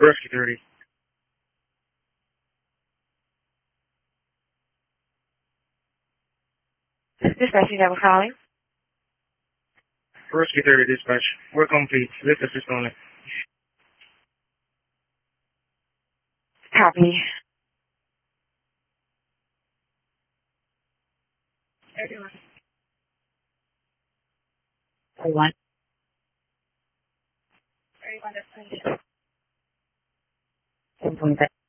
Rescue 30. Dispatch, you never calling? Rescue 30 dispatch. Work complete. Lift assist on it. Copy. One. 10.5.